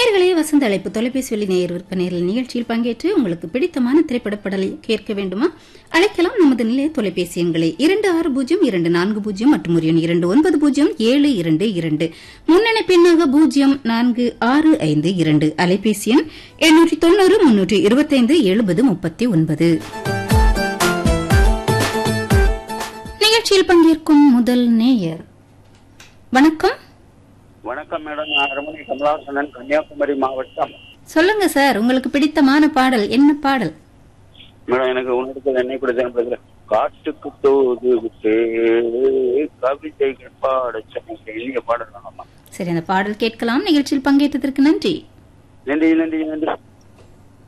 நேயர்களே, வசந்த அழைப்பு தொலைபேசி வழி நேயர் விற்ப நேரில் நிகழ்ச்சியில் பங்கேற்று உங்களுக்கு பிடித்தமான திரைப்பட பாடலை கேட்க வேண்டுமா? அழைக்கலாம். நமது நிலைய தொலைபேசி எண்களை 260240 மற்றும் 290722 முன்னணி பின்னாக 0465 அலைபேசி எண் 890 325 7039. நிகழ்ச்சியில் பங்கேற்கும் முதல் நேயர். வணக்கம். வணக்கம் மேடம், நான் ரமணி கமலாசனன், கன்னியாகுமரி மாவட்டம். சொல்லுங்க சார், உங்களுக்கு பிடித்தமான பாடல் என்ன பாடல்? மேடம், எனக்கு உணர்வுகள் என்னை பிடித்த காட்டுக்கு தோது விட்டு கவிதைகள் பாட இனிய பாடல். சரி, அந்த பாடல் கேட்கலாம். நிகழ்ச்சியில் பங்கேற்றதற்கு நன்றி. நன்றி நன்றி நன்றி.